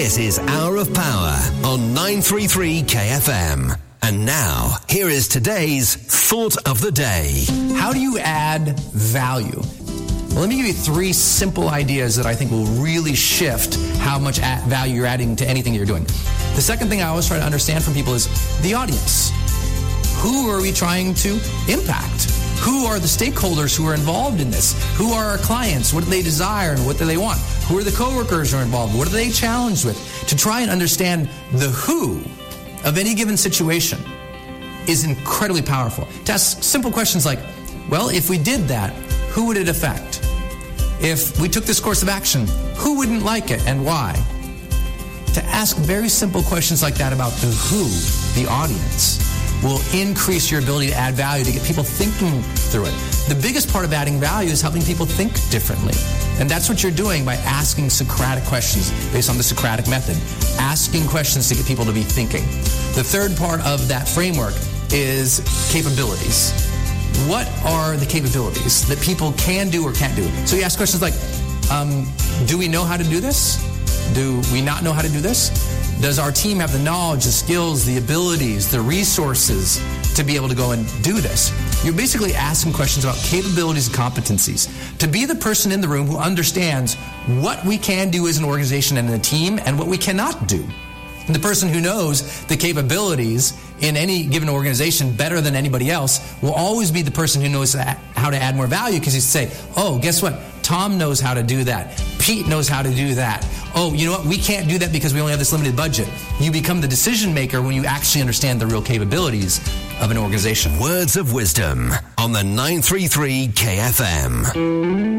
This is Hour of Power on 933 KFM. And now, here is today's Thought of the Day. How do you add value? Well, let me give you 3 simple ideas that I think will really shift how much value you're adding to anything you're doing. The second thing I always try to understand from people is the audience. Who are we trying to impact? Who are the stakeholders who are involved in this? Who are our clients? What do they desire and what do they want? Who are the coworkers who are involved? What are they challenged with? To try and understand the who of any given situation is incredibly powerful. To ask simple questions like, well, if we did that, who would it affect? If we took this course of action, who wouldn't like it and why? To ask very simple questions like that about the who, the audience, will increase your ability to add value, to get people thinking through it. The biggest part of adding value is helping people think differently. And that's what you're doing by asking Socratic questions based on the Socratic method. Asking questions to get people to be thinking. The third part of that framework is capabilities. What are the capabilities that people can do or can't do? So you ask questions like, do we know how to do this? Do we not know how to do this? Does our team have the knowledge, the skills, the abilities, the resources to be able to go and do this? You're basically asking questions about capabilities and competencies. To be the person in the room who understands what we can do as an organization and a team and what we cannot do. And the person who knows the capabilities in any given organization better than anybody else will always be the person who knows how to add more value, because you say, oh, guess what? Tom knows how to do that. Pete knows how to do that. Oh, you know what? We can't do that because we only have this limited budget. You become the decision maker when you actually understand the real capabilities of an organization. Words of wisdom on the 933 KFM.